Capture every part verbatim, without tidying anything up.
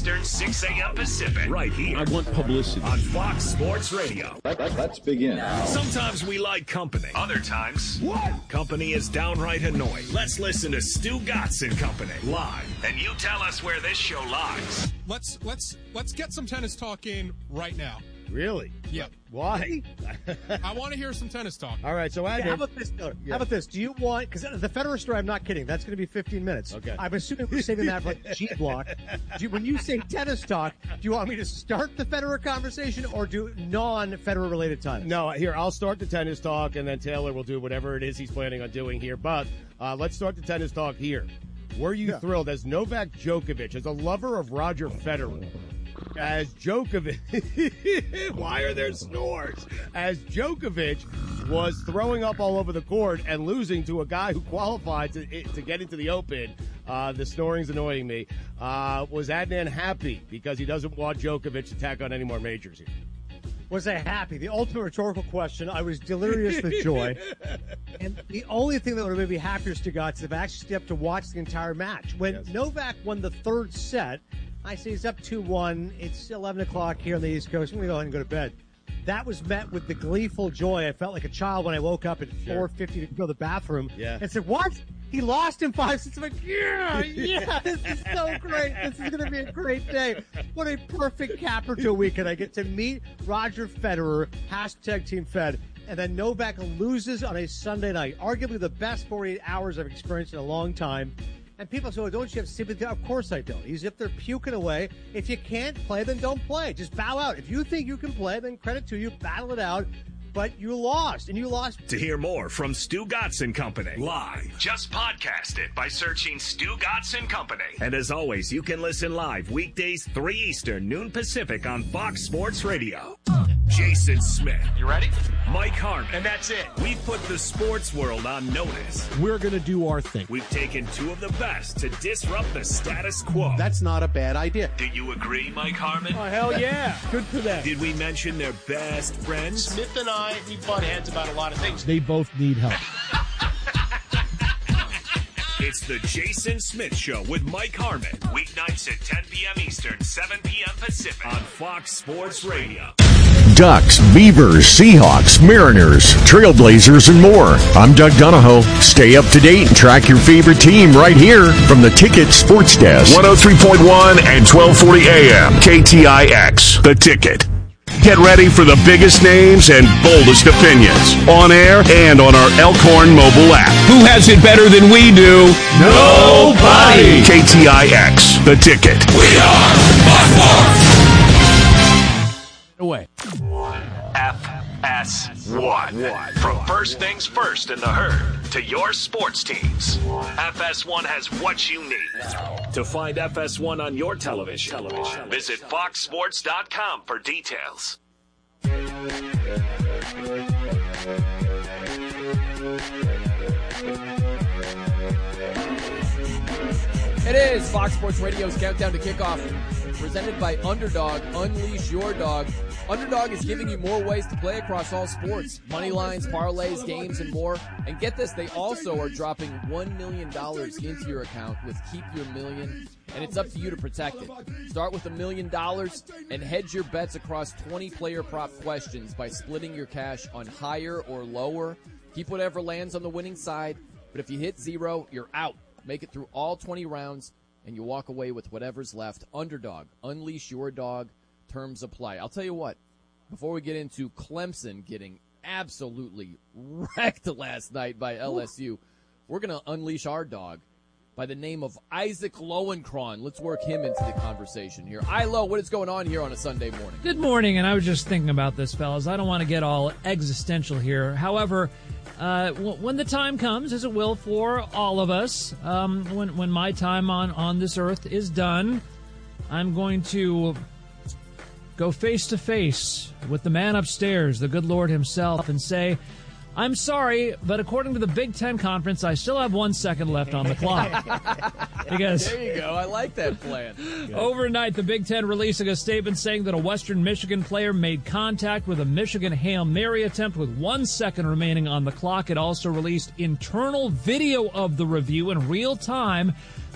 Eastern, six a.m. Pacific. Right here. I want publicity. On Fox Sports Radio. Let, let, let's begin. Sometimes we like company. Other times, what? Company is downright annoying. Let's listen to Stu Gatz and Company live. And you tell us where this show lies. Let's let's let's get some tennis talk in right now. Really? Yeah. Why? I want to hear some tennis talk. All right, so I okay, how about this? No, yeah. How about this? Do you want, because the Federer story, I'm not kidding, that's going to be fifteen minutes. Okay. I'm assuming we're saving that for like G block. Do you, when you say tennis talk, do you want me to start the Federer conversation or do non-Federer related time? No, here, I'll start the tennis talk, and then Taylor will do whatever it is he's planning on doing here. But uh, let's start the tennis talk here. Were you yeah. thrilled as Novak Djokovic, as a lover of Roger Federer, as Djokovic, why are there snores? As Djokovic was throwing up all over the court and losing to a guy who qualified to, to get into the Open, uh, the snoring's annoying me, uh, was Adnan happy because he doesn't want Djokovic to tack on any more majors here? Was I happy? The ultimate rhetorical question. I was delirious with joy. And the only thing that would have made me happier, Stugatz, is if I actually stepped to watch the entire match. When yes. Novak won the third set, I say he's up two one. It's eleven o'clock here on the East Coast. I'm going to go ahead and go to bed. That was met with the gleeful joy. I felt like a child when I woke up at sure. four fifty to go to the bathroom. Yeah. And said, what? He lost in five sets. I'm like, yeah, yeah, this is so great. This is going to be a great day. What a perfect capper to a weekend. I get to meet Roger Federer, hashtag Team Fed, and then Novak loses on a Sunday night. Arguably the best forty-eight hours I've experienced in a long time. And people say, oh, don't you have sympathy? Of course I don't. He's if they're puking away. If you can't play, then don't play. Just bow out. If you think you can play, then credit to you. Battle it out. But you lost, and you lost. To hear more from Stu Gatz and Company live, just podcast it by searching Stu Gatz and Company. And as always, you can listen live weekdays three Eastern, noon Pacific on Fox Sports Radio. Jason Smith. You ready? Mike Harmon. And that's it. We've put the sports world on notice. We're going to do our thing. We've taken two of the best to disrupt the status quo. That's not a bad idea. Do you agree, Mike Harmon? Oh, hell yeah. Good for them. Did we mention their best friends? Smith and I, we butt heads about a lot of things. They both need help. It's the Jason Smith Show with Mike Harmon. Weeknights at ten p.m. Eastern, seven p.m. Pacific on Fox Sports Radio. Ducks, Beavers, Seahawks, Mariners, Trailblazers, and more. I'm Doug Donahoe. Stay up to date and track your favorite team right here from the Ticket Sports Desk. one oh three point one and twelve forty A M. K T I X. The Ticket. Get ready for the biggest names and boldest opinions on air and on our Elkhorn mobile app. Who has it better than we do? Nobody. K T I X, The Ticket. We are by far. Away. F S one. From first things first in the herd to your sports teams, F S one has what you need. To find F S one on your television, television. Visit fox sports dot com for details. It is Fox Sports Radio's Countdown to Kickoff, presented by Underdog. Unleash your dog. Underdog is giving you more ways to play across all sports. Money lines, parlays, games, and more. And get this, they also are dropping one million dollars into your account with Keep Your Million, and it's up to you to protect it. Start with a million dollars and hedge your bets across twenty player prop questions by splitting your cash on higher or lower. Keep whatever lands on the winning side, but if you hit zero, you're out. Make it through all twenty rounds, and you walk away with whatever's left. Underdog. Unleash your dog. Terms apply. I'll tell you what, before we get into Clemson getting absolutely wrecked last night by L S U, we're going to unleash our dog by the name of Isaac Lowenkron. Let's work him into the conversation here. Ilo, what is going on here on a Sunday morning? Good morning, and I was just thinking about this, fellas. I don't want to get all existential here. However, uh, w- when the time comes, as it will for all of us, um, when, when my time on, on this earth is done, I'm going to go face-to-face with the man upstairs, the good Lord himself, and say, I'm sorry, but according to the Big Ten Conference, I still have one second left on the clock. Because there you go. I like that plan. Overnight, the Big Ten releasing a statement saying that a Western Michigan player made contact with a Michigan Hail Mary attempt with one second remaining on the clock. It also released internal video of the review in real time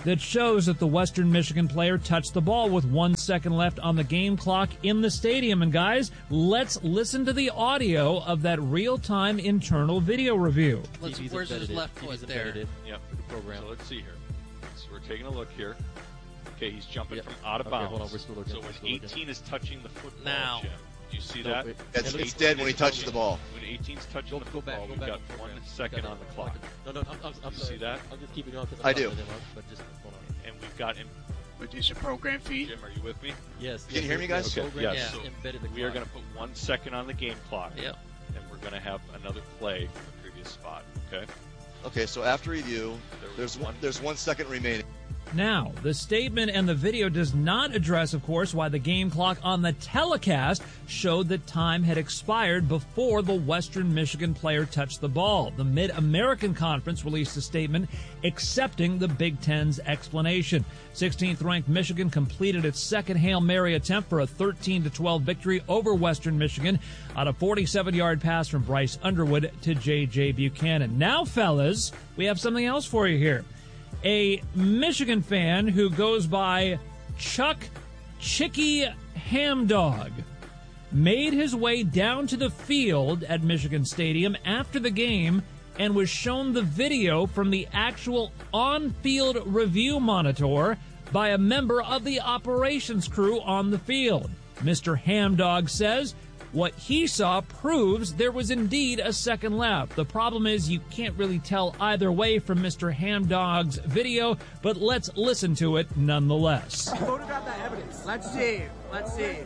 that shows that the Western Michigan player touched the ball with one second left on the game clock in the stadium. And guys, let's listen to the audio of that real-time internal video review. Let's, where's his left foot there? Yep. The program. So let's see here. So we're taking a look here. Okay, he's jumping yep. from out of okay, bounds. On, so looking, when eighteen is touching the football, now, Jim, do you see no, that? It's, it's dead when he touches the ball. When eighteen's touching go, the go football, back, we've back, got one second on the clock. No, no, I'm, I'm, I'm you sorry. see that? I'm just keeping going. I do. Up, but just hold on. And we've got him. But is your program feed? Jim, are you with me? Yes. Can yes, you hear me, guys? Okay. Yes. Yeah. So embedded the we clock. are going to put one second on the game clock. Yeah. And we're going to have another play from the previous spot. Okay. Okay. So after review, there there's one. There's one second remaining. Now, the statement and the video does not address, of course, why the game clock on the telecast showed that time had expired before the Western Michigan player touched the ball. The Mid-American Conference released a statement accepting the Big Ten's explanation. sixteenth-ranked Michigan completed its second Hail Mary attempt for a thirteen to twelve victory over Western Michigan on a forty-seven-yard pass from Bryce Underwood to J J. Buchanan. Now, fellas, we have something else for you here. A Michigan fan who goes by Chuck Chicky Hamdog made his way down to the field at Michigan Stadium after the game and was shown the video from the actual on-field review monitor by a member of the operations crew on the field. Mister Hamdog says what he saw proves there was indeed a second left. The problem is you can't really tell either way from Mister Hamdog's video, but let's listen to it nonetheless. Photograph that evidence. Let's see. Let's see.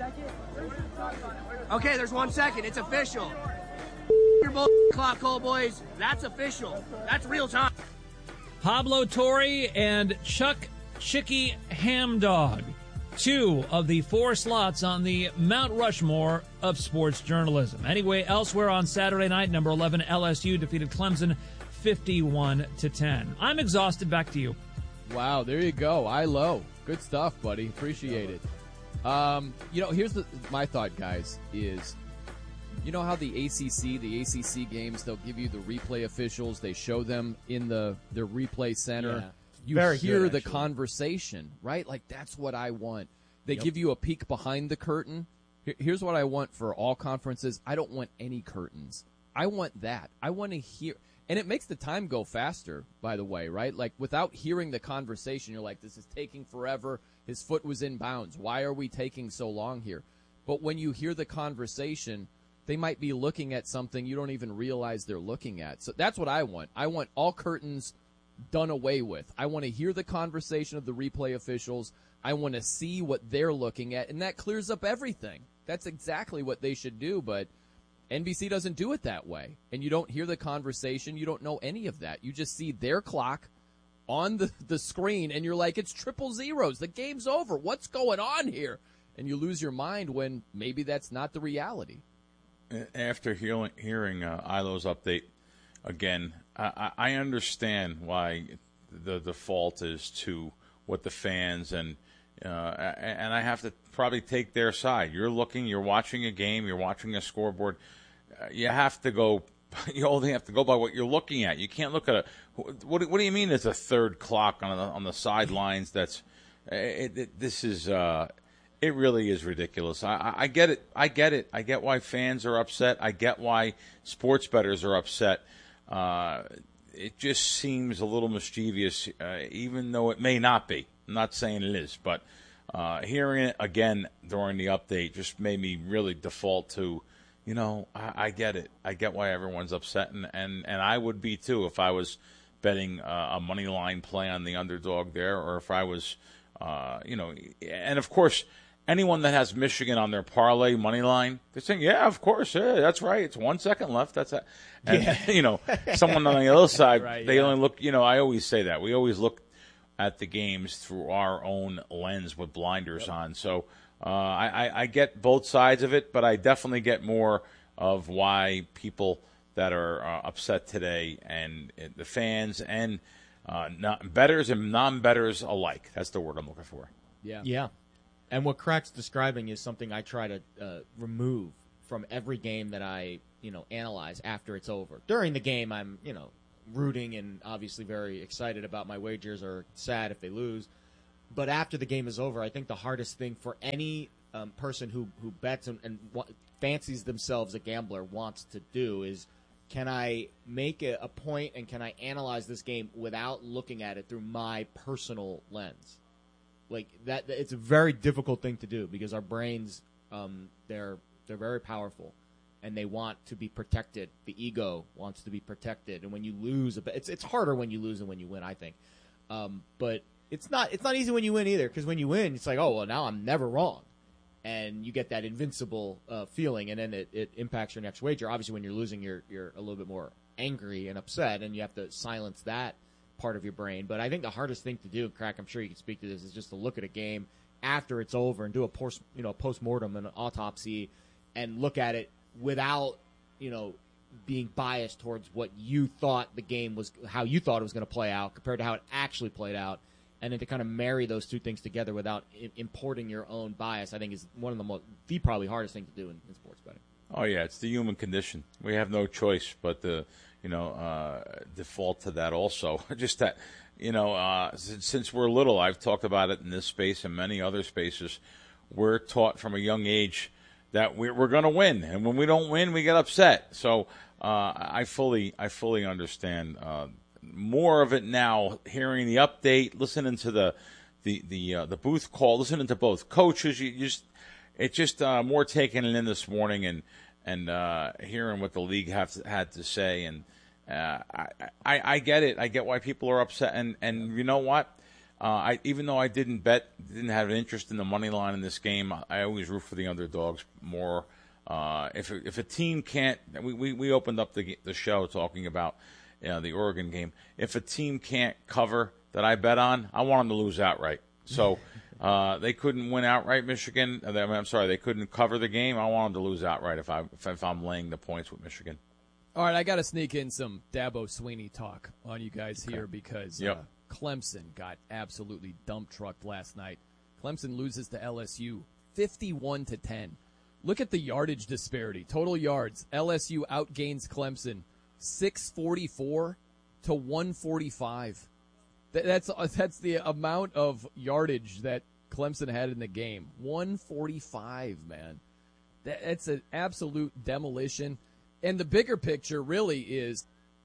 Okay, there's one second. It's official. Your bull clock, Cole boys. That's official. That's real time. Pablo Torre and Chuck Chicky Hamdog. Two of the four slots on the Mount Rushmore of sports journalism. Anyway, elsewhere on Saturday night, number eleven L S U defeated Clemson fifty-one to ten. I'm exhausted. Back to you. Wow, there you go. I low. Good stuff, buddy. Appreciate it. Um, you know, here's the, my thought, guys, is you know how the A C C, the A C C games, they'll give you the replay officials. They show them in the, the replay center. Yeah. You Very hear good, the actually. conversation, right? Like, that's what I want. They Yep. give you a peek behind the curtain. Here- Here's what I want for all conferences. I don't want any curtains. I want that. I want to hear. And it makes the time go faster, by the way, right? Like, without hearing the conversation, you're like, this is taking forever. His foot was in bounds. Why are we taking so long here? But when you hear the conversation, they might be looking at something you don't even realize they're looking at. So that's what I want. I want all curtains done away with. I want to hear the conversation of the replay officials. I want to see what they're looking at, and that clears up everything. That's exactly what they should do, but N B C doesn't do it that way. And you don't hear the conversation. You don't know any of that. You just see their clock on the, the screen, and you're like, it's triple zeros. The game's over. What's going on here? And you lose your mind when maybe that's not the reality. After hearing, hearing uh, Ilo's update, again, I, I understand why the default is to what the fans and uh, and I have to probably take their side. You're looking, you're watching a game, you're watching a scoreboard. Uh, you have to go. You only have to go by what you're looking at. You can't look at a. What, what do you mean? There's a third clock on the, on the sidelines. That's it, it, this is. Uh, It really is ridiculous. I, I, I get it. I get it. I get why fans are upset. I get why sports bettors are upset. Uh, it just seems a little mischievous, uh, even though it may not be. I'm not saying it is, but uh, hearing it again during the update just made me really default to, you know, I, I get it. I get why everyone's upset, and, and, and I would be too if I was betting uh, a money line play on the underdog there, or if I was, uh, you know, and of course, anyone that has Michigan on their parlay money line, they're saying, yeah, of course, yeah, that's right. It's one second left. That's it. And, Yeah. you know, someone on the other side, Right, they yeah. only look, you know, I always say that. We always look at the games through our own lens with blinders yep. on. So uh, I, I, I get both sides of it, but I definitely get more of why people that are uh, upset today, and uh, the fans and uh, not, bettors and non-bettors alike. That's the word I'm looking for. Yeah. Yeah. And what Crack's describing is something I try to uh, remove from every game that I, you know, analyze after it's over. During the game, I'm, you know, rooting and obviously very excited about my wagers or sad if they lose. But after the game is over, I think the hardest thing for any um, person who, who bets and, and wa- fancies themselves a gambler wants to do is, can I make a, a point and can I analyze this game without looking at it through my personal lens? Like that, it's a very difficult thing to do because our brains, um, they're they're very powerful, and they want to be protected. The ego wants to be protected, and when you lose, a bit, it's it's harder when you lose than when you win, I think. Um, but it's not it's not easy when you win either, because when you win, it's like, oh well, now I'm never wrong, and you get that invincible uh, feeling, and then it, it impacts your next wager. Obviously, when you're losing, you're you're a little bit more angry and upset, and you have to silence that part of your brain. But I think the hardest thing to do, Crack, I'm sure you can speak to this, is just to look at a game after it's over and do a post, you know, post-mortem and an autopsy and look at it without, you know, being biased towards what you thought the game was, how you thought it was going to play out compared to how it actually played out. And then to kind of marry those two things together without I- importing your own bias, I think is one of the most, the probably hardest thing to do in, in sports betting. Oh, yeah, it's the human condition. We have no choice but to, you know, uh, default to that also. Just that, you know, uh, since, since we're little, I've talked about it in this space and many other spaces, we're taught from a young age that we're, we're going to win. And when we don't win, we get upset. So uh, I fully I fully understand uh, more of it now, hearing the update, listening to the the the, uh, the booth call, listening to both coaches. You just It's just uh, more taking it in this morning and and uh, hearing what the league have to, had to say. And uh, I, I I get it. I get why people are upset. And, and you know what? Uh, I even though I didn't bet, didn't have an interest in the money line in this game, I always root for the underdogs more. Uh, if if a team can't, we, we, we opened up the the show talking about you know, the Oregon game. If a team can't cover that I bet on, I want them to lose outright. So. Uh, they couldn't win outright, Michigan. I mean, I'm sorry, they couldn't cover the game. I want them to lose outright if, I, if, if I'm laying the points with Michigan. All right, I got to sneak in some Dabo Swinney talk on you guys Okay. here because Yep. uh, Clemson got absolutely dump trucked last night. Clemson loses to L S U fifty-one to ten. Look at the yardage disparity. Total yards. L S U outgains Clemson six forty-four to one forty-five. That's that's the amount of yardage that Clemson had in the game. one forty-five, man. That's an absolute demolition. And the bigger picture really is,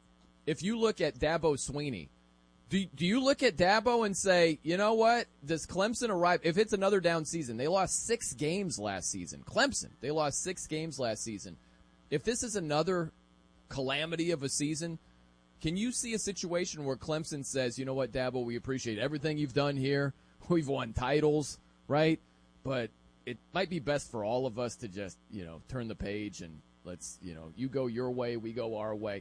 if you look at Dabo Swinney, do, do you look at Dabo and say, you know what, does Clemson arrive? If it's another down season, they lost six games last season. Clemson, they lost six games last season. If this is another calamity of a season, can you see a situation where Clemson says, you know what, Dabo, we appreciate everything you've done here. We've won titles, right? But it might be best for all of us to just, you know, turn the page and let's, you know, you go your way, we go our way.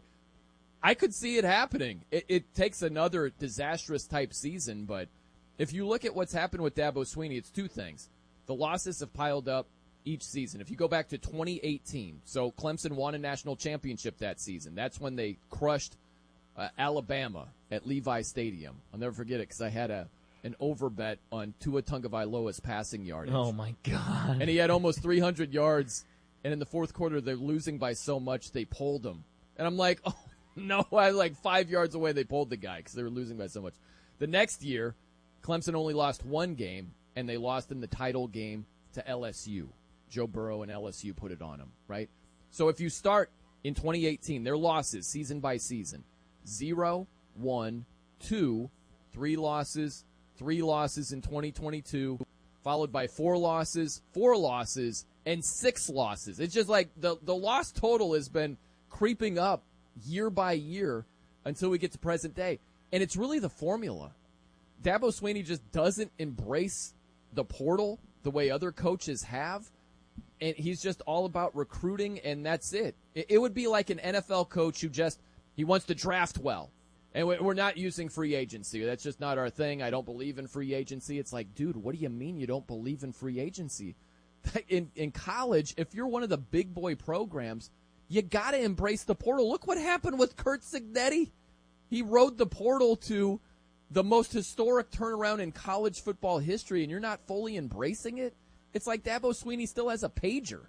I could see it happening. It, it takes another disastrous type season, but if you look at what's happened with Dabo Swinney, it's two things. The losses have piled up each season. If you go back to twenty eighteen, so Clemson won a national championship that season. That's when they crushed Uh, Alabama at Levi Stadium. I'll never forget it because I had a an over bet on Tua Tagovailoa's passing yardage. Oh, my God. And he had almost three hundred yards, and in the fourth quarter they're losing by so much they pulled him. And I'm like, oh, no, I like five yards away they pulled the guy because they were losing by so much. The next year, Clemson only lost one game, and they lost in the title game to L S U. Joe Burrow and L S U put it on them, right? So if you start in twenty eighteen, their losses season by season, Zero, one, two, three losses, three losses in twenty twenty-two, followed by four losses, four losses, and six losses. It's just like the, the loss total has been creeping up year by year until we get to present day. And it's really the formula. Dabo Swinney just doesn't embrace the portal the way other coaches have. And he's just all about recruiting, and that's it. It, it would be like an N F L coach who just He wants to draft well. And we're not using free agency. That's just not our thing. I don't believe in free agency. It's like, dude, what do you mean you don't believe in free agency? In in college, if you're one of the big boy programs, you got to embrace the portal. Look what happened with Curt Cignetti. He rode the portal to the most historic turnaround in college football history, and you're not fully embracing it? It's like Dabo Swinney still has a pager.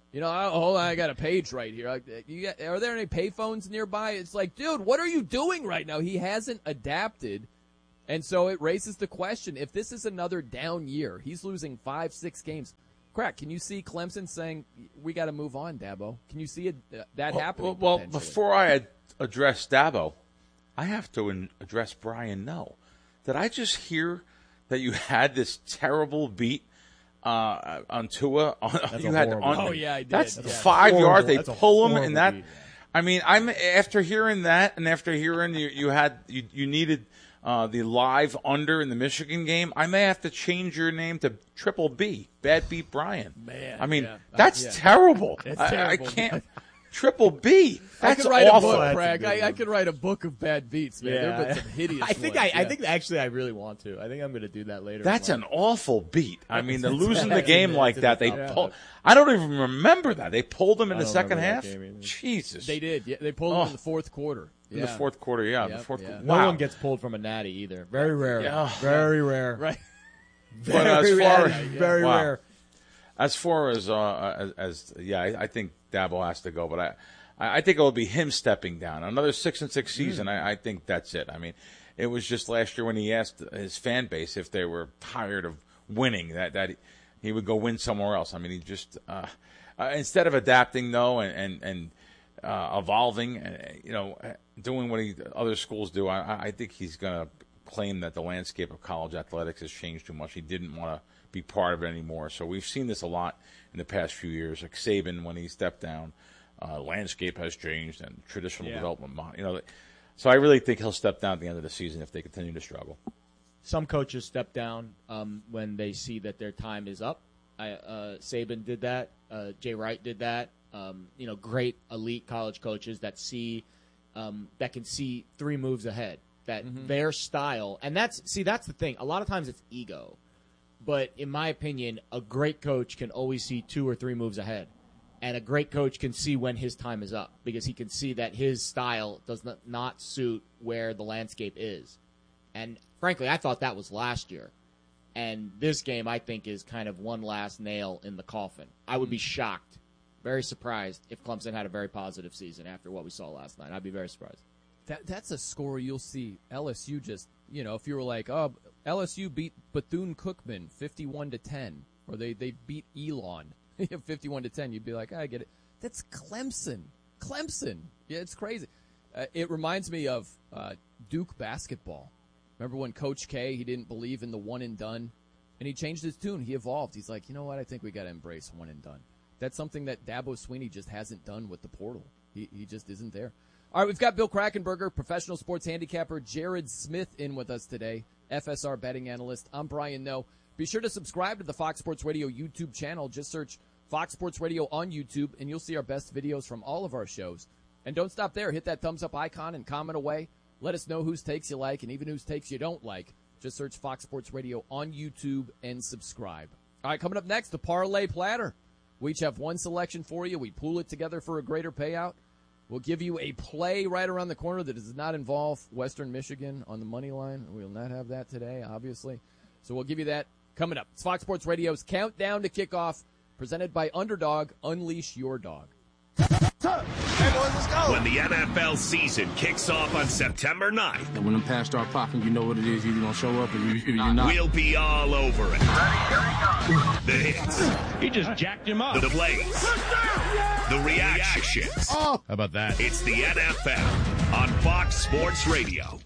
You know, oh, hold on, I got a page right here. Like, you got, are there any payphones nearby? It's like, dude, what are you doing right now? He hasn't adapted, and so it raises the question, if this is another down year, he's losing five, six games. Crack, can you see Clemson saying, we got to move on, Dabo? Can you see it, uh, that well, happening? Well, well before I ad- address Dabo, I have to in- address Brian No. Did I just hear that you had this terrible beat uh, on Tua? On, you had on, oh, yeah, I did. That's yeah. five horrible. yards. They That's pull him, and that. Beat. I mean, I'm after hearing that, and after hearing you, you had you, you needed uh, the live under in the Michigan game. I may have to change your name to Triple B, Bad Beat Brian. Man, I mean, yeah. that's uh, yeah. terrible. That's I, terrible. I can't. Triple B. That's I could write awful. a book, Craig. I, I could write a book of bad beats, man. Yeah. There have been some hideous I think ones, I, yeah. I think actually I really want to. I think I'm going to do that later. That's an awful beat. I mean, they're It's losing the bad. game It's like in that. the They top pull. five. I don't even remember that. They pulled them in I the don't second remember half. that game either. Jesus. They did. Yeah, they pulled Oh. him in the fourth quarter. In Yeah. the fourth quarter, yeah. Yep, the fourth yeah. quarter. No Wow. one gets pulled from a natty either. Very rare. Yeah. Very rare. Right. But Very as far rare. as Very wow. rare. As far as uh, as, as yeah, I, I think Dabo has to go, but I. I think it will be him stepping down. Another six and six season. Mm. I, I think that's it. I mean, it was just last year when he asked his fan base if they were tired of winning that that he would go win somewhere else. I mean, he just uh, uh, instead of adapting though and and, and uh, evolving, uh, you know, doing what he, other schools do. I, I think he's going to claim that the landscape of college athletics has changed too much. He didn't want to be part of it anymore. So we've seen this a lot in the past few years. Like Saban when he stepped down. Uh, landscape has changed and traditional Yeah. development, you know. So I really think he'll step down at the end of the season if they continue to struggle. Some coaches step down um, when they see that their time is up. I, uh, Saban did that. Uh, Jay Wright did that. Um, you know, great elite college coaches that see um, that can see three moves ahead. That Mhm. their style, and that's see that's the thing. A lot of times it's ego, but in my opinion, a great coach can always see two or three moves ahead. And a great coach can see when his time is up because he can see that his style does not, not suit where the landscape is. And frankly, I thought that was last year. And this game, I think, is kind of one last nail in the coffin. I would be shocked, very surprised, if Clemson had a very positive season after what we saw last night. I'd be very surprised. That that's a score you'll see L S U just, you know, if you were like, oh, L S U beat Bethune-Cookman fifty-one to ten, or they, they beat Elon fifty-one to ten, you'd be like, I get it. That's Clemson. Clemson. Yeah, it's crazy. Uh, it reminds me of uh, Duke basketball. Remember when Coach K, he didn't believe in the one and done, and he changed his tune. He evolved. He's like, you know what? I think we got to embrace one and done. That's something that Dabo Swinney just hasn't done with the portal. He he just isn't there. All right, we've got Bill Krackomberger, professional sports handicapper, Jared Smith in with us today, F S R betting analyst. I'm Brian Noe. Be sure to subscribe to the Fox Sports Radio YouTube channel. Just search Fox Sports Radio on YouTube, and you'll see our best videos from all of our shows. And don't stop there. Hit that thumbs up icon and comment away. Let us know whose takes you like and even whose takes you don't like. Just search Fox Sports Radio on YouTube and subscribe. All right, coming up next, the Parlay Platter. We each have one selection for you. We pool it together for a greater payout. We'll give you a play right around the corner that does not involve Western Michigan on the money line. We will not have that today, obviously. So we'll give you that coming up. It's Fox Sports Radio's Countdown to Kickoff, presented by Underdog. Unleash your dog. When the N F L season kicks off on September ninth, and when the pass start popping, you know what it is. You're going to show up, and you, you're not. We'll be all over it. The hits. He just jacked him up. The plays. The reactions. Oh, how about that? It's the N F L on Fox Sports Radio.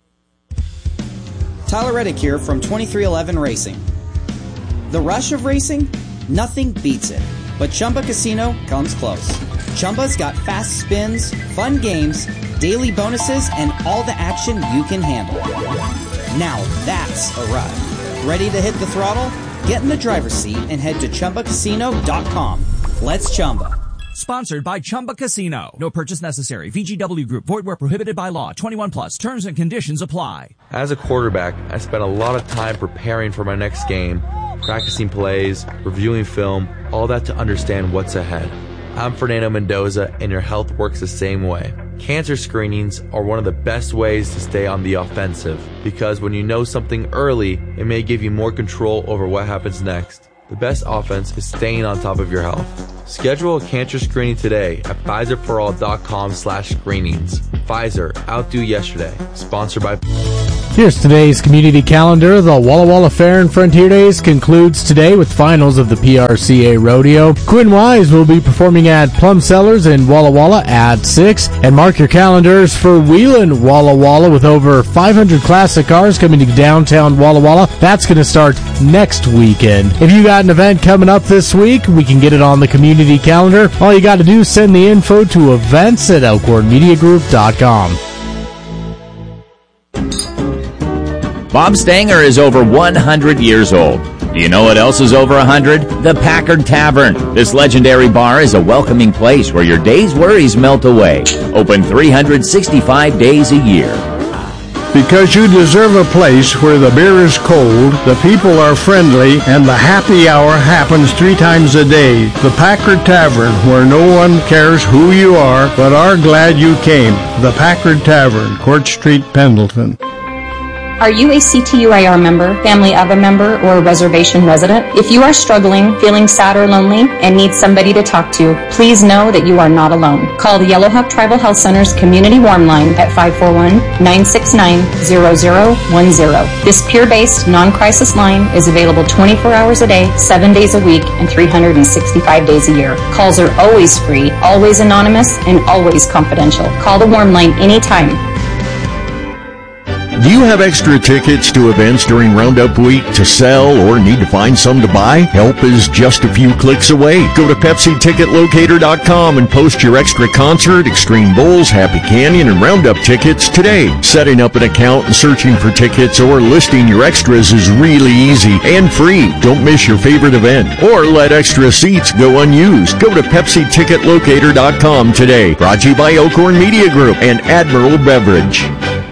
Tyler Reddick here from twenty-three eleven Racing. The rush of racing? Nothing beats it. But Chumba Casino comes close. Chumba's got fast spins, fun games, daily bonuses, and all the action you can handle. Now that's a ride. Ready to hit the throttle? Get in the driver's seat and head to Chumba Casino dot com. Let's Chumba. Sponsored by Chumba Casino. No purchase necessary. V G W Group. Void where prohibited by law. twenty-one plus. Terms and conditions apply. As a quarterback, I spent a lot of time preparing for my next game, practicing plays, reviewing film, all that to understand what's ahead. I'm Fernando Mendoza, and your health works the same way. Cancer screenings are one of the best ways to stay on the offensive, because when you know something early, it may give you more control over what happens next. The best offense is staying on top of your health. Schedule a cancer screening today at Pfizer for all dot com slash screenings. Pfizer, outdo yesterday. Sponsored by... Here's today's community calendar. The Walla Walla Fair and Frontier Days concludes today with finals of the P R C A Rodeo. Quinn Wise will be performing at Plum Cellars in Walla Walla at six. And mark your calendars for Wheeling Walla Walla with over five hundred classic cars coming to downtown Walla Walla. That's going to start next weekend. If you got an event coming up this week, we can get it on the community calendar. All you got to do is send the info to events at elkhorn media group dot com. Bob Stanger is over one hundred years old. Do you know what else is over one hundred? The Packard Tavern. This legendary bar is a welcoming place where your day's worries melt away. Open three hundred sixty-five days a year. Because you deserve a place where the beer is cold, the people are friendly, and the happy hour happens three times a day. The Packard Tavern, where no one cares who you are, but are glad you came. The Packard Tavern, Court Street, Pendleton. Are you a C T U I R member, family of a member, or a reservation resident? If you are struggling, feeling sad or lonely, and need somebody to talk to, please know that you are not alone. Call the Yellowhook Tribal Health Center's Community Warm Line at five four one, nine six nine, zero zero one zero. This peer-based, non-crisis line is available twenty-four hours a day, seven days a week, and three hundred sixty-five days a year. Calls are always free, always anonymous, and always confidential. Call the Warm Line anytime. Do you have extra tickets to events during Roundup Week to sell or need to find some to buy? Help is just a few clicks away. Go to Pepsi Ticket Locator dot com and post your extra concert, Extreme Bowls, Happy Canyon, and Roundup tickets today. Setting up an account and searching for tickets or listing your extras is really easy and free. Don't miss your favorite event or let extra seats go unused. Go to Pepsi Ticket Locator dot com today. Brought to you by Elkhorn Media Group and Admiral Beverage.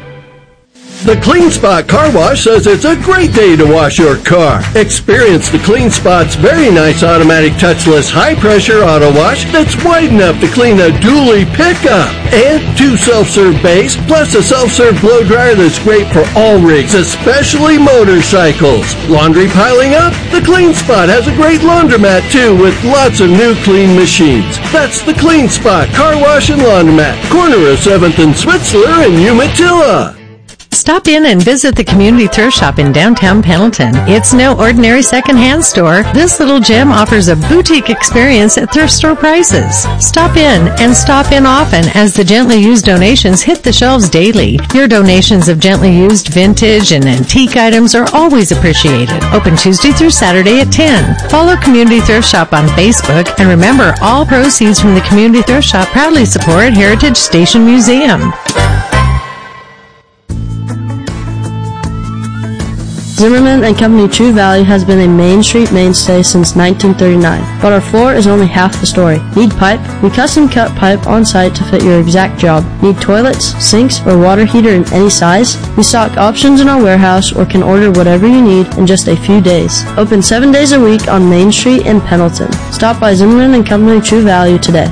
The Clean Spot Car Wash says it's a great day to wash your car. Experience the Clean Spot's very nice automatic touchless high-pressure auto wash that's wide enough to clean a dually pickup. And two self-serve bays, plus a self-serve blow dryer that's great for all rigs, especially motorcycles. Laundry piling up? The Clean Spot has a great laundromat, too, with lots of new clean machines. That's the Clean Spot Car Wash and Laundromat, corner of seventh and Switzler in Umatilla. Stop in and visit the Community Thrift Shop in downtown Pendleton. It's no ordinary secondhand store. This little gem offers a boutique experience at thrift store prices. Stop in and stop in often as the gently used donations hit the shelves daily. Your donations of gently used vintage and antique items are always appreciated. Open Tuesday through Saturday at ten. Follow Community Thrift Shop on Facebook, and remember, all proceeds from the Community Thrift Shop proudly support Heritage Station Museum. Zimmerman and Company True Value has been a Main Street mainstay since nineteen thirty-nine, but our floor is only half the story. Need pipe? We custom cut pipe on site to fit your exact job. Need toilets, sinks, or water heater in any size? We stock options in our warehouse or can order whatever you need in just a few days. Open seven days a week on Main Street in Pendleton. Stop by Zimmerman and Company True Value today.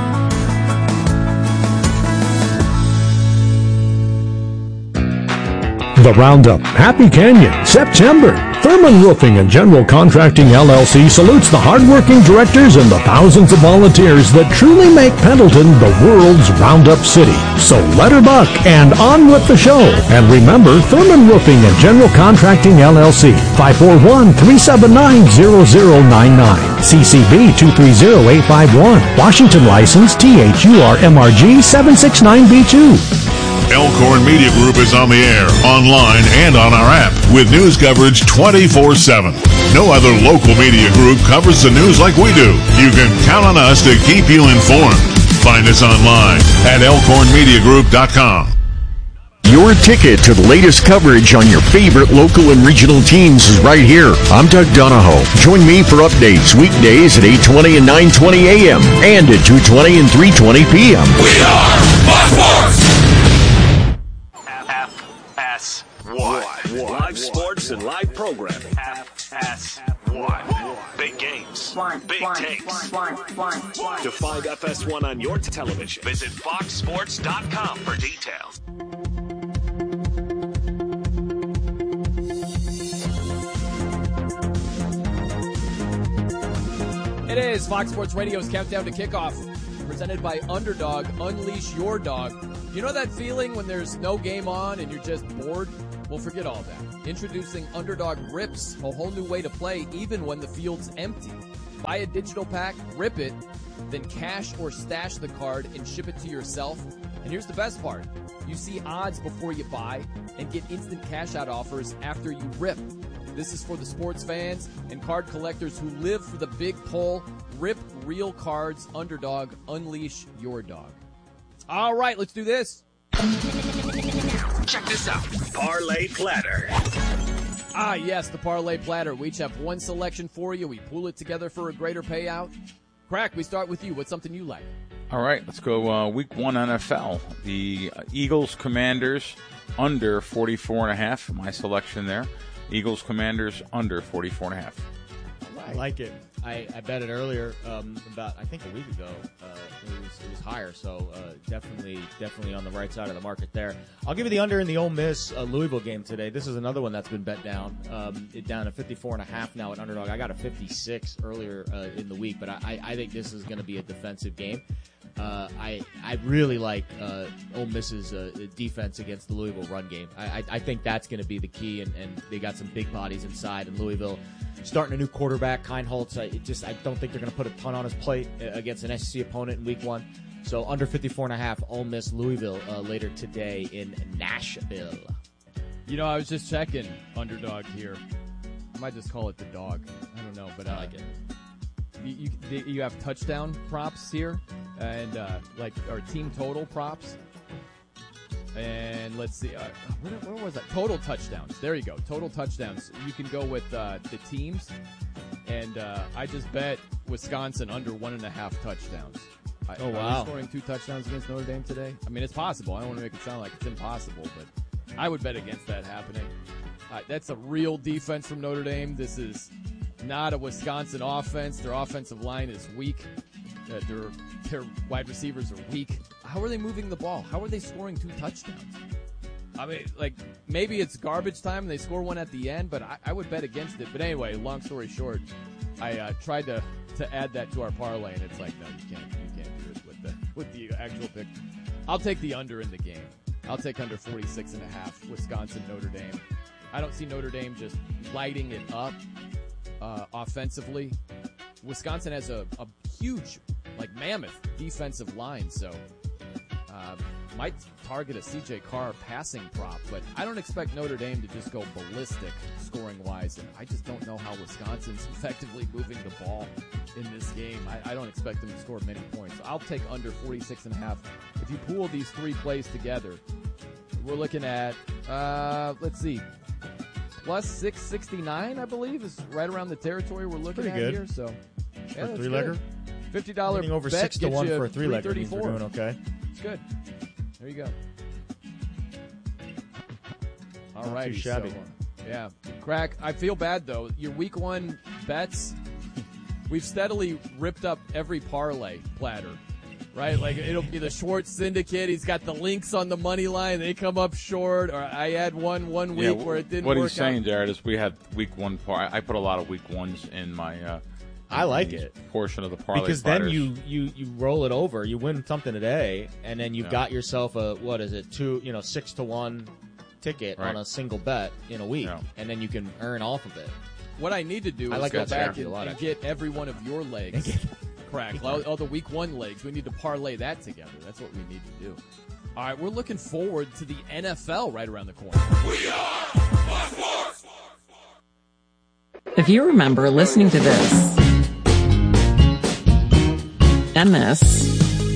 The Roundup, Happy Canyon, September. Thurman Roofing and General Contracting L L C salutes the hardworking directors and the thousands of volunteers that truly make Pendleton the world's Roundup city. So let her buck and on with the show. And remember, Thurman Roofing and General Contracting L L C, five four one, three seven nine, zero zero nine nine, C C B two three zero eight five one, Washington license T H U R M R G seven six nine B two. Elkhorn Media Group is on the air, online, and on our app with news coverage twenty-four seven. No other local media group covers the news like we do. You can count on us to keep you informed. Find us online at elkhorn media group dot com. Your ticket to the latest coverage on your favorite local and regional teams is right here. I'm Doug Donahoe. Join me for updates weekdays at eight twenty and nine twenty a.m. and at two twenty and three twenty p.m. We are Fox Sports! F S one. Live sports and live programming. F S one. Big games. Big takes. To find F S one on your television, visit fox sports dot com for details. It is Fox Sports Radio's Countdown to Kickoff, presented by Underdog. Unleash your dog. You know that feeling when there's no game on and you're just bored? Well, forget all that. Introducing Underdog Rips, a whole new way to play even when the field's empty. Buy a digital pack, rip it, then cash or stash the card and ship it to yourself. And here's the best part. You see odds before you buy and get instant cash-out offers after you rip. This is for the sports fans and card collectors who live for the big pull. Rip real cards. Underdog. Unleash your dog. All right, let's do this. Check this out. Parlay Platter. Ah, yes, the Parlay Platter. We each have one selection for you. We pool it together for a greater payout. Crack, we start with you. What's something you like? All right, let's go uh, week one N F L. The uh, Eagles Commanders under forty-four and a half. My selection there. Eagles Commanders under forty-four and a half. I like it. I, I bet it earlier, um, about I think a week ago. Uh, it was it was higher, so uh, definitely definitely on the right side of the market there. I'll give you the under in the Ole Miss uh, Louisville game today. This is another one that's been bet down. Um, it down to fifty-four and a half now at Underdog. I got a fifty-six earlier uh, in the week, but I, I think this is going to be a defensive game. Uh, I I really like uh, Ole Miss's uh, defense against the Louisville run game. I I, I think that's going to be the key, and, and they got some big bodies inside. And Louisville starting a new quarterback, Keinholz. I just I don't think they're going to put a ton on his plate against an S E C opponent in week one. So under fifty-four and a half, Ole Miss Louisville uh, later today in Nashville. You know, I was just checking Underdog here. I might just call it the dog. I don't know, but uh, I like it. You, you, you have touchdown props here, and uh, like our team total props. And let's see, uh, where, where was that? Total touchdowns. There you go. Total touchdowns. You can go with uh, the teams, and uh, I just bet Wisconsin under one and a half touchdowns. I, oh wow! Are we scoring two touchdowns against Notre Dame today? I mean, it's possible. I don't want to make it sound like it's impossible, but I would bet against that happening. Uh, that's a real defense from Notre Dame. This is not a Wisconsin offense. Their offensive line is weak. Uh, their, their wide receivers are weak. How are they moving the ball? How are they scoring two touchdowns? I mean, like, maybe it's garbage time and they score one at the end, but I, I would bet against it. But anyway, long story short, I uh, tried to, to add that to our parlay, and it's like, no, you can't, you can't do it with the, with the actual pick. I'll take the under in the game. I'll take under forty-six and a half, Wisconsin, Notre Dame. I don't see Notre Dame just lighting it up uh, offensively. Wisconsin has a, a huge, like, mammoth defensive line, so uh, might target a C J Carr passing prop, but I don't expect Notre Dame to just go ballistic scoring-wise, and I just don't know how Wisconsin's effectively moving the ball in this game. I, I don't expect them to score many points. I'll take under forty-six and a half. If you pool these three plays together, we're looking at, uh, let's see, plus six sixty-nine, I believe, is right around the territory we're looking Pretty at good. here. So, yeah, for a three-legger? fifty dollars Hitting over bet six to gets one you for a three-legger means we're three thirty-four. doing okay. It's good. There you go. All Not right. too shabby. So, uh, yeah. Crack, I feel bad, though. Your week one bets, we've steadily ripped up every parlay platter. Right? Like, it'll be the Schwartz Syndicate. He's got the links on the money line. They come up short. Or I had one one week yeah, where it didn't what work he's saying, out. Jared, is we had week one par. I put a lot of week ones in my. Uh, I like it. Portion of the parlay because platters. then you, you, you roll it over, you win something today, and then you've Yeah. got yourself a what is it two you know six to one ticket Right. on a single bet in a week, Yeah. and then you can earn off of it. What I need to do I is like go that back strategy and, a lot, and actually. get every one of your legs cracked. All, all the week one legs. We need to parlay that together. That's what we need to do. All right, we're looking forward to the N F L right around the corner. We are Fox Sports. If you remember listening to this and this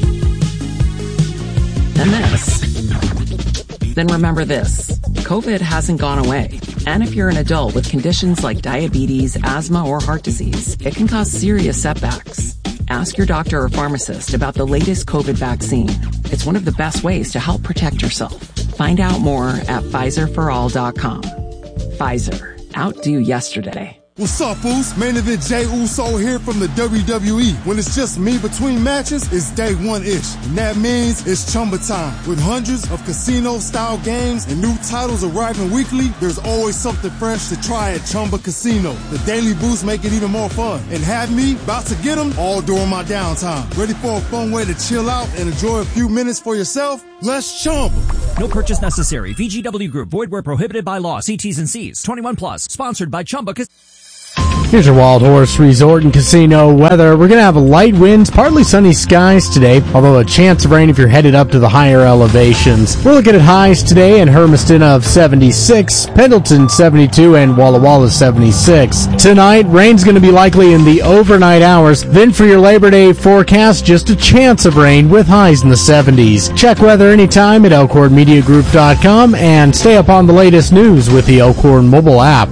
and this, then remember this. COVID hasn't gone away. And if you're an adult with conditions like diabetes, asthma, or heart disease, it can cause serious setbacks. Ask your doctor or pharmacist about the latest COVID vaccine. It's one of the best ways to help protect yourself. Find out more at Pfizer for all dot com. Pfizer. Outdo yesterday. What's up, Oos? Main event Jay Uso here from the W W E. When it's just me between matches, it's day one-ish. And that means it's Chumba time. With hundreds of casino-style games and new titles arriving weekly, there's always something fresh to try at Chumba Casino. The daily boosts make it even more fun. And have me about to get them all during my downtime. Ready for a fun way to chill out and enjoy a few minutes for yourself? Let's Chumba. No purchase necessary. V G W Group. Void where prohibited by law. See T's and C's. twenty-one plus. Sponsored by Chumba Casino. Here's your Wild Horse Resort and Casino weather. We're going to have light winds, partly sunny skies today, although a chance of rain if you're headed up to the higher elevations. We're looking at highs today in Hermiston of seventy-six, Pendleton seventy-two, and Walla Walla seventy-six. Tonight, rain's going to be likely in the overnight hours. Then for your Labor Day forecast, just a chance of rain with highs in the seventies. Check weather anytime at elkhorn media group dot com and stay up on the latest news with the Elkhorn mobile app.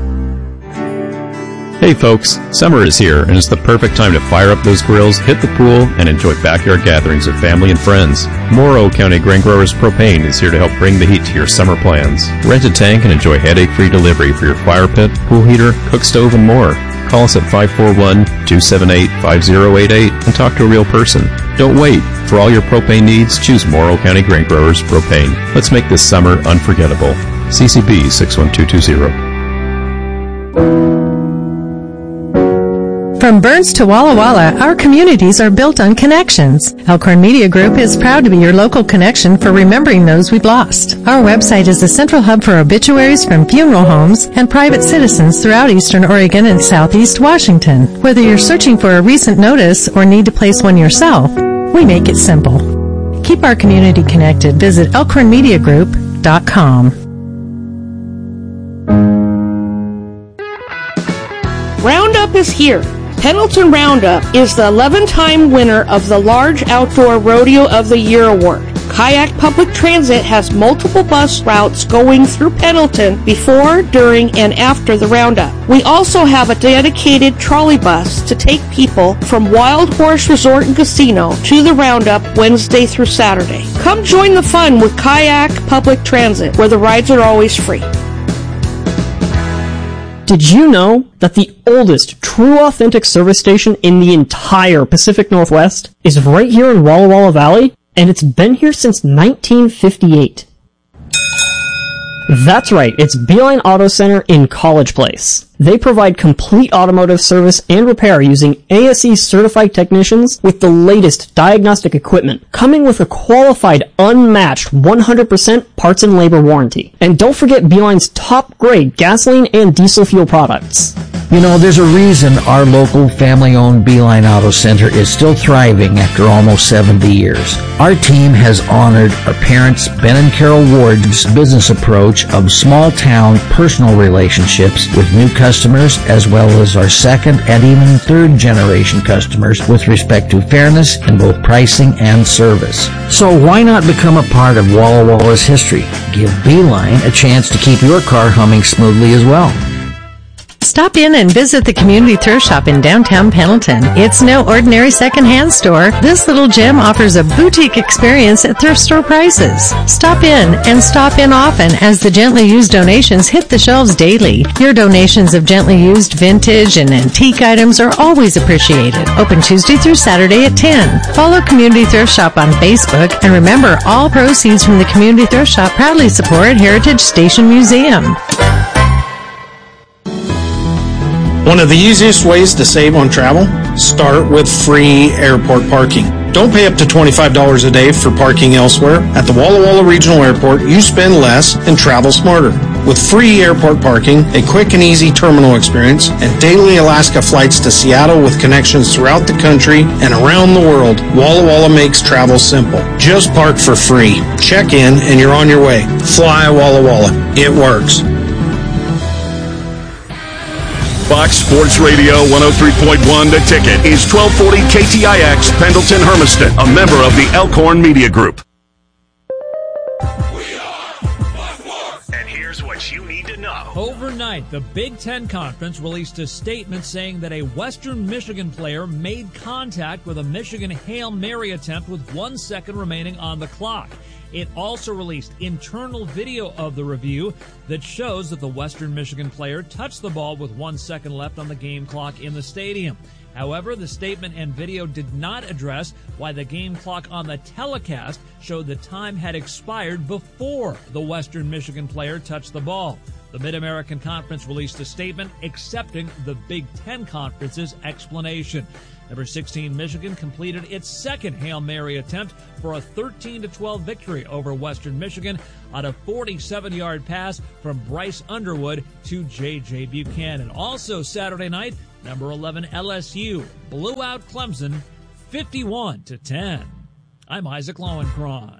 Hey folks, summer is here and it's the perfect time to fire up those grills, hit the pool, and enjoy backyard gatherings with family and friends. Morrow County Grain Growers Propane is here to help bring the heat to your summer plans. Rent a tank and enjoy headache-free delivery for your fire pit, pool heater, cook stove, and more. Call us at five four one, two seven eight, five zero eight eight and talk to a real person. Don't wait. For all your propane needs, choose Morrow County Grain Growers Propane. Let's make this summer unforgettable. C C B six one two two zero. From Burns to Walla Walla, our communities are built on connections. Elkhorn Media Group is proud to be your local connection for remembering those we've lost. Our website is the central hub for obituaries from funeral homes and private citizens throughout eastern Oregon and southeast Washington. Whether you're searching for a recent notice or need to place one yourself, we make it simple. Keep our community connected. Visit elkhorn media group dot com. Roundup is here. Pendleton Roundup is the eleven-time winner of the Large Outdoor Rodeo of the Year award. Kayak Public Transit has multiple bus routes going through Pendleton before, during, and after the Roundup. We also have a dedicated trolley bus to take people from Wild Horse Resort and Casino to the Roundup Wednesday through Saturday. Come join the fun with Kayak Public Transit, where the rides are always free. Did you know that the oldest true authentic service station in the entire Pacific Northwest is right here in Walla Walla Valley? And it's been here since nineteen fifty-eight. That's right, it's Beeline Auto Center in College Place. They provide complete automotive service and repair using A S E certified technicians with the latest diagnostic equipment, coming with a qualified, unmatched one hundred percent parts and labor warranty. And don't forget Beeline's top-grade gasoline and diesel fuel products. You know, there's a reason our local family-owned Beeline Auto Center is still thriving after almost seventy years. Our team has honored our parents, Ben and Carol Ward's business approach of small-town personal relationships with new customers, as well as our second and even third-generation customers with respect to fairness in both pricing and service. So why not become a part of Walla Walla's history? Give Beeline a chance to keep your car humming smoothly as well. Stop in and visit the Community Thrift Shop in downtown Pendleton. It's no ordinary secondhand store. This little gem offers a boutique experience at thrift store prices. Stop in and stop in often as the gently used donations hit the shelves daily. Your donations of gently used vintage and antique items are always appreciated. Open Tuesday through Saturday at ten. Follow Community Thrift Shop on Facebook, and remember, all proceeds from the Community Thrift Shop proudly support Heritage Station Museum. One of the easiest ways to save on travel? Start with free airport parking. Don't pay up to twenty-five dollars a day for parking elsewhere. At the Walla Walla Regional Airport, you spend less and travel smarter. With free airport parking, a quick and easy terminal experience, and daily Alaska flights to Seattle with connections throughout the country and around the world, Walla Walla makes travel simple. Just park for free. Check in and you're on your way. Fly Walla Walla. It works. Fox Sports Radio one oh three point one The Ticket is twelve forty K T I X Pendleton Hermiston, a member of the Elkhorn Media Group. And here's what you need to know. Overnight, the Big Ten Conference released a statement saying that a Western Michigan player made contact with a Michigan Hail Mary attempt with one second remaining on the clock. It also released internal video of the review that shows that the Western Michigan player touched the ball with one second left on the game clock in the stadium. However, the statement and video did not address why the game clock on the telecast showed the time had expired before the Western Michigan player touched the ball. The Mid-American Conference released a statement accepting the Big Ten Conference's explanation. Number sixteen Michigan completed its second Hail Mary attempt for a thirteen to twelve victory over Western Michigan on a forty-seven-yard pass from Bryce Underwood to J J Buchanan. Also Saturday night, number eleven L S U blew out Clemson fifty-one to ten. I'm Isaac Lowenkron.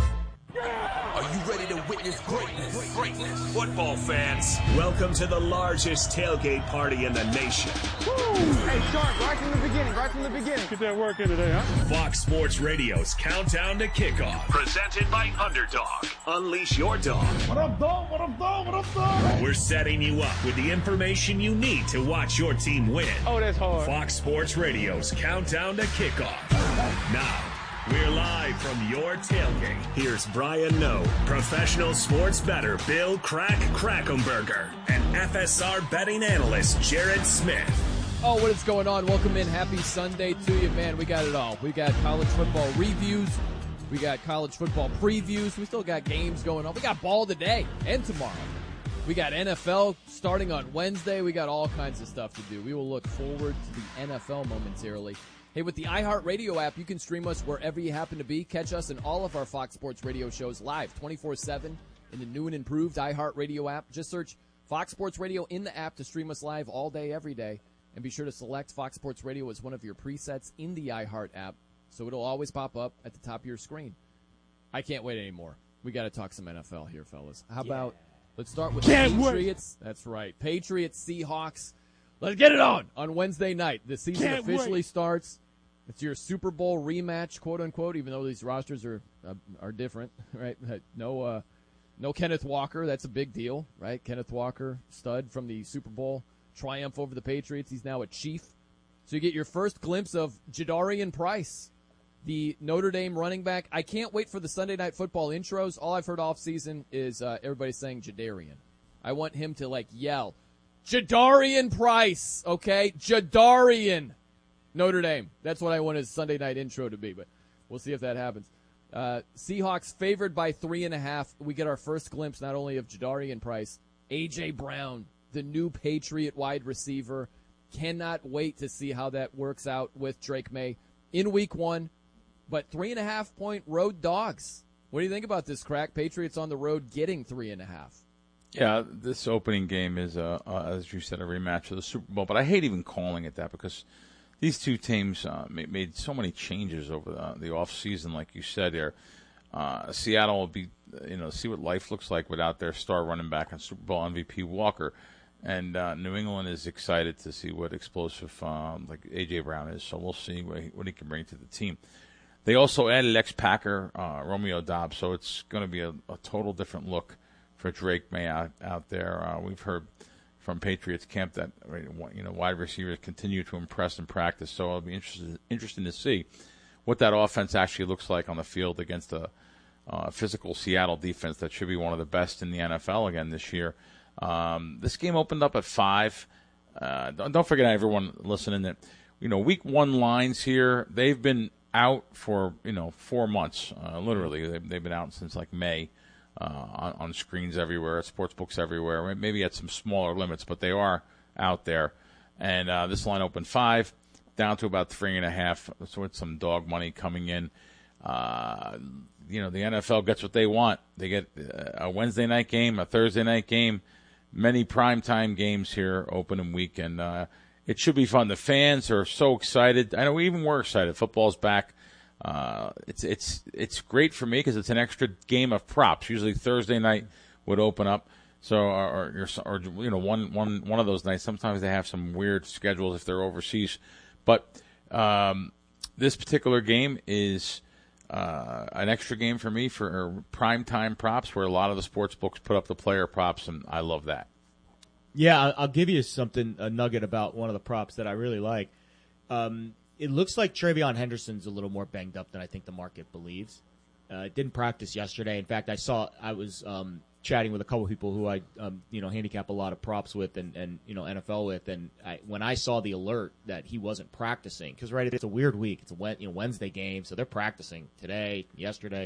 Are you ready to witness greatness? Greatness. Football fans, welcome to the largest tailgate party in the nation. Woo! Hey, Shark, right from the beginning, right from the beginning. Get that work in today, huh? Fox Sports Radio's Countdown to Kickoff. Presented by Underdog. Unleash your dog. What up, dog? What up, dog? What up, dog? We're setting you up with the information you need to watch your team win. Oh, that's hard. Fox Sports Radio's Countdown to Kickoff. Now, we're live from your tailgate. Here's Brian Noe, professional sports bettor Bill Crack Krackomberger, and F S R betting analyst Jared Smith. Oh, what is going on? Welcome in. Happy Sunday to you, man. We got it all. We got college football reviews. We got college football previews. We still got games going on. We got ball today and tomorrow. We got N F L starting on Wednesday. We got all kinds of stuff to do. We will look forward to the N F L momentarily. Hey, with the iHeartRadio app, you can stream us wherever you happen to be. Catch us in all of our Fox Sports Radio shows live twenty-four seven in the new and improved iHeartRadio app. Just search Fox Sports Radio in the app to stream us live all day, every day. And be sure to select Fox Sports Radio as one of your presets in the iHeart app, so it'll always pop up at the top of your screen. I can't wait anymore. We got to talk some N F L here, fellas. How yeah. about, let's start with can't the Patriots. Wait. That's right. Patriots, Seahawks. Let's get it on on Wednesday night. The season can't officially wait. starts. It's your Super Bowl rematch, quote unquote. Even though these rosters are uh, are different, right? No, uh, no Kenneth Walker. That's a big deal, right? Kenneth Walker, stud from the Super Bowl triumph over the Patriots. He's now a Chief. So you get your first glimpse of Jadarian Price, the Notre Dame running back. I can't wait for the Sunday Night Football intros. All I've heard off season is uh, everybody saying Jadarian. I want him to like yell, Jadarian Price, okay? Jadarian. Notre Dame. That's what I want his Sunday night intro to be, but we'll see if that happens. Uh, Seahawks favored by three and a half. We get our first glimpse not only of Jadarian Price, A J. Brown, the new Patriot wide receiver. Cannot wait to see how that works out with Drake May in week one. But three and a half point road dogs. What do you think about this, Crack? Patriots on the road getting three and a half. Yeah, this opening game is, uh, uh, as you said, a rematch of the Super Bowl. But I hate even calling it that because these two teams uh, made so many changes over the, the off season, like you said there. Uh, Seattle will be, you know, see what life looks like without their star running back and Super Bowl M V P Walker, and uh, New England is excited to see what explosive um, like A J. Brown is. So we'll see what he, what he can bring to the team. They also added ex-Packer uh, Romeo Doubs, so it's going to be a, a total different look for Drake May out, out there. Uh, we've heard from Patriots camp that you know wide receivers continue to impress in practice, so it'll be interesting interesting to see what that offense actually looks like on the field against a uh, physical Seattle defense that should be one of the best in the N F L again this year. Um, this game opened up at five. Uh, don't, don't forget, everyone listening, that you know week one lines here, they've been out for you know four months, uh, literally. They've, they've been out since like May. Uh, on, on screens everywhere, at sports books everywhere, maybe at some smaller limits, but they are out there. And uh, this line opened five, down to about three and a half, so with some dog money coming in. Uh, you know, the N F L gets what they want. They get a Wednesday night game, a Thursday night game, many primetime games here, opening week, and uh, it should be fun. The fans are so excited. I know even we're excited. Football's back. Uh, it's it's it's great for me because it's an extra game of props. Usually Thursday night would open up, so or, or, or you know one one one of those nights. Sometimes they have some weird schedules if they're overseas, but um, this particular game is uh, an extra game for me for primetime props, where a lot of the sports books put up the player props, and I love that. Yeah, I'll give you something a nugget about one of the props that I really like. Um, It looks like TreVeyon Henderson's a little more banged up than I think the market believes. Uh, didn't practice yesterday. In fact, I saw I was um, chatting with a couple of people who I um, you know handicap a lot of props with and, and you know N F L with, and I, when I saw the alert that he wasn't practicing, because right, it's a weird week. It's a you know Wednesday game, so they're practicing today, yesterday.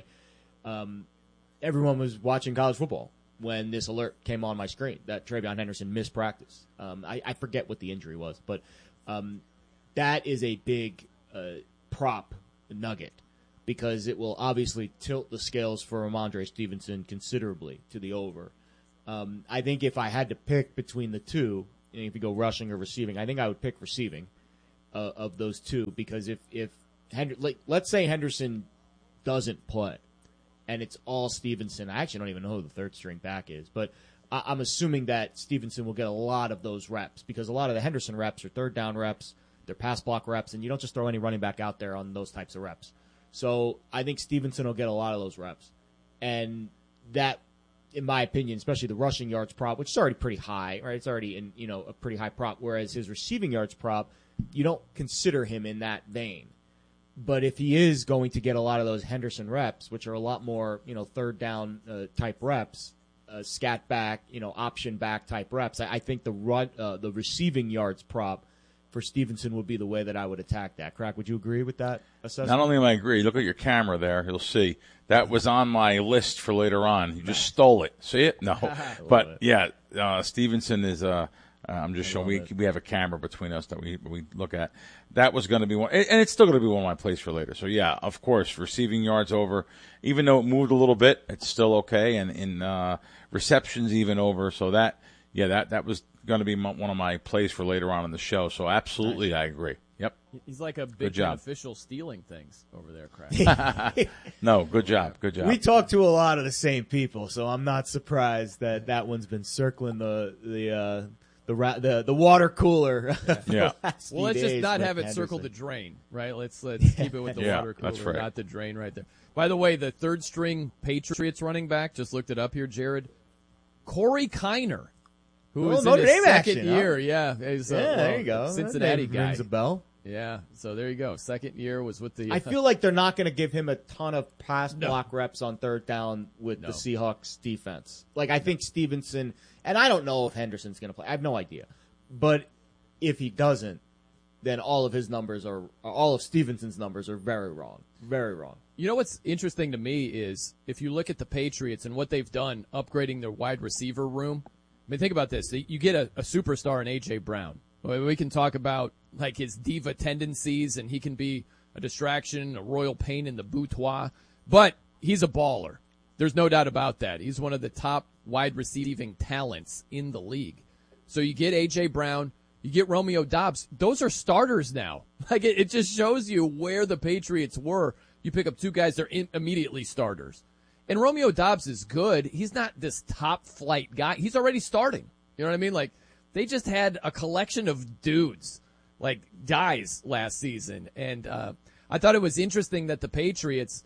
Um, everyone was watching college football when this alert came on my screen that TreVeyon Henderson missed practice. Um, I, I forget what the injury was, but um, that is a big uh, prop nugget, because it will obviously tilt the scales for Ramondre Stevenson considerably to the over. Um, I think if I had to pick between the two, you know, if you go rushing or receiving, I think I would pick receiving uh, of those two, because if, if Hend- like, let's say Henderson doesn't play and it's all Stevenson, I actually don't even know who the third string back is, but I- I'm assuming that Stevenson will get a lot of those reps, because a lot of the Henderson reps are third down reps, they're pass block reps, and you don't just throw any running back out there on those types of reps. So I think Stevenson will get a lot of those reps. And that, in my opinion, especially the rushing yards prop, which is already pretty high, right? It's already in, you know, a pretty high prop, whereas his receiving yards prop, you don't consider him in that vein. But if he is going to get a lot of those Henderson reps, which are a lot more, you know, third down uh, type reps, uh, scat back, you know, option back type reps, I, I think the run, uh, the receiving yards prop for Stevenson would be the way that I would attack that. Crack, would you agree with that assessment? Not only am I agree, look at your camera there. You'll see. That was on my list for later on. You just stole it. See it? No. But, it. yeah, uh, Stevenson is uh, – uh, I'm just showing we, we have a camera between us that we we look at. That was going to be one – and it's still going to be one of my plays for later. So, yeah, of course, receiving yards over. Even though it moved a little bit, it's still okay. And in uh, receptions even over. So that – yeah, that, that was – going to be one of my plays for later on in the show. So absolutely, nice. I agree. Yep. He's like a big official stealing things over there, Craig. No, good job. Good job. We talk to a lot of the same people, so I'm not surprised that that one's been circling the the uh, the, ra- the the water cooler. Yeah. yeah. Well, let's just not have it Henderson. Circle the drain, right? Let's let's keep it with the yeah, water cooler, that's right. not the drain right there. By the way, the third string Patriots running back, just looked it up here, Jared. Corey Kiner. Who was oh, in his Dame second action, year, huh? yeah. He's, yeah, uh, well, there you go. Cincinnati guy. Rings a bell. Yeah, so there you go. Second year was with the... Uh, I feel like they're not going to give him a ton of pass no. block reps on third down with no. the Seahawks defense. Like, I think Stevenson... And I don't know if Henderson's going to play. I have no idea. But if he doesn't, then all of his numbers are... All of Stevenson's numbers are very wrong. Very wrong. You know what's interesting to me is, if you look at the Patriots and what they've done upgrading their wide receiver room... I mean, think about this. You get a, a superstar in A J. Brown. We can talk about, like, his diva tendencies, and he can be a distraction, a royal pain in the boudoir. But he's a baller. There's no doubt about that. He's one of the top wide receiving talents in the league. So you get A J. Brown, you get Romeo Doubs. Those are starters now. Like, it, it just shows you where the Patriots were. You pick up two guys, they're in, immediately starters. And Romeo Doubs is good. He's not this top-flight guy. He's already starting. You know what I mean? Like, they just had a collection of dudes, like guys, last season. And uh, I thought it was interesting that the Patriots,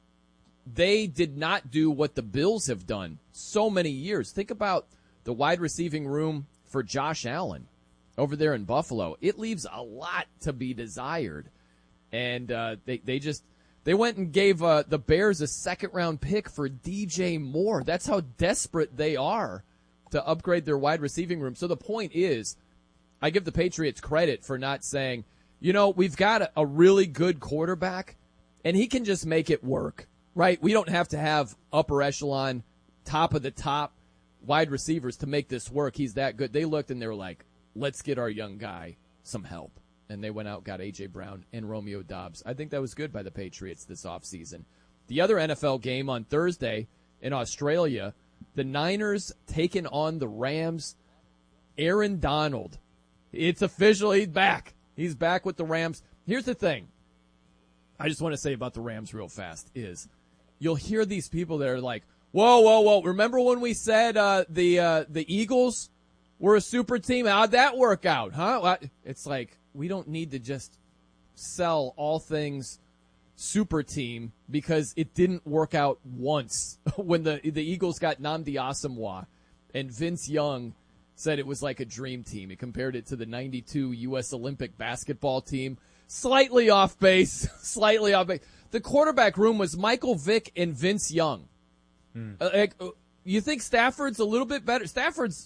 they did not do what the Bills have done so many years. Think about the wide receiving room for Josh Allen over there in Buffalo. It leaves a lot to be desired. And uh, they, they just... They went and gave uh, the Bears a second-round pick for D J Moore. That's how desperate they are to upgrade their wide receiving room. So the point is, I give the Patriots credit for not saying, you know, we've got a, a really good quarterback, and he can just make it work, right? We don't have to have upper echelon, top of the top wide receivers to make this work. He's that good. They looked and they were like, let's get our young guy some help. And they went out, got A J. Brown and Romeo Doubs. I think that was good by the Patriots this offseason. The other N F L game on Thursday in Australia, the Niners taking on the Rams. Aaron Donald. It's official. He's back. He's back with the Rams. Here's the thing I just want to say about the Rams real fast is you'll hear these people that are like, whoa, whoa, whoa. Remember when we said uh, the uh, the Eagles were a super team? How'd that work out, huh? It's like, we don't need to just sell all things super team because it didn't work out once when the the Eagles got Nnamdi Asomugha and Vince Young said it was like a dream team. He compared it to the ninety-two U S Olympic basketball team. Slightly off base, slightly off base. the quarterback room was Michael Vick and Vince Young. Hmm. Uh, like, uh, you think Stafford's a little bit better? Stafford's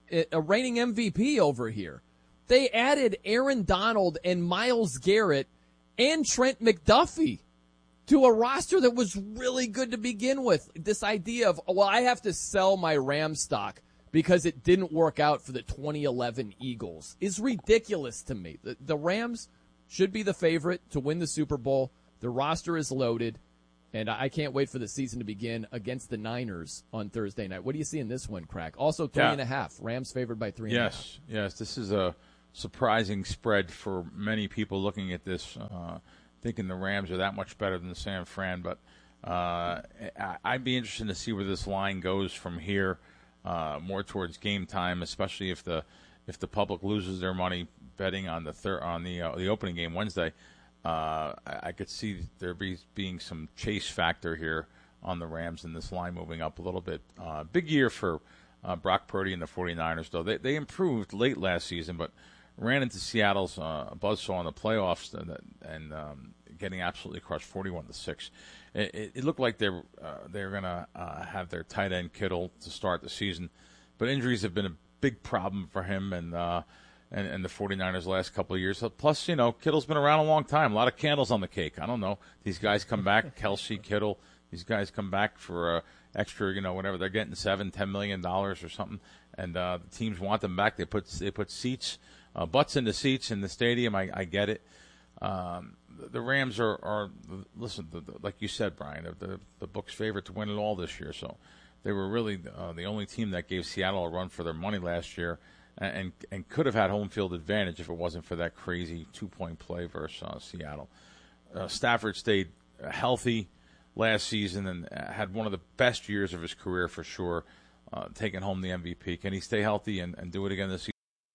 a reigning M V P over here. They added Aaron Donald and Myles Garrett and Trent McDuffie to a roster that was really good to begin with. This idea of, well, I have to sell my Ram stock because it didn't work out for the twenty eleven Eagles is ridiculous to me. The, the Rams should be the favorite to win the Super Bowl. The roster is loaded, and I can't wait for the season to begin against the Niners on Thursday night. What do you see in this one, Crack? Also three yeah. and a half. Rams favored by three yes, and a half. Yes, yes. This is a surprising spread for many people looking at this, uh, thinking the Rams are that much better than San Fran. But uh, I'd be interested to see where this line goes from here, uh, more towards game time, especially if the if the public loses their money betting on the thir- on the uh, the opening game Wednesday. Uh, I, I could see there be being some chase factor here on the Rams and this line moving up a little bit. Uh, big year for uh, Brock Purdy and the 49ers, though. They they improved late last season, but ran into Seattle's uh, buzzsaw in the playoffs and, and um, getting absolutely crushed, forty-one to six. It, it, it looked like they were uh, they were going to uh, have their tight end Kittle to start the season, but injuries have been a big problem for him and uh, and, and the 49ers the last couple of years. Plus, you know, Kittle's been around a long time. A lot of candles on the cake. I don't know. These guys come back, Kelsey, Kittle. These guys come back for uh, extra, you know, whatever they're getting, seven, ten million dollars or something, and uh, the teams want them back. They put they put seats. Uh, butts in the seats in the stadium, I, I get it. Um, the, the Rams are, are listen, the, the, like you said, Brian, the the book's favorite to win it all this year. So they were really uh, the only team that gave Seattle a run for their money last year, and and, and could have had home field advantage if it wasn't for that crazy two point play versus uh, Seattle. Uh, Stafford stayed healthy last season and had one of the best years of his career for sure, uh, taking home the M V P. Can he stay healthy and, and do it again this season?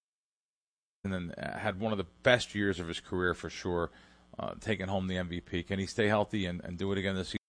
And then had one of the best years of his career for sure, uh, taking home the M V P. Can he stay healthy and, and do it again this season?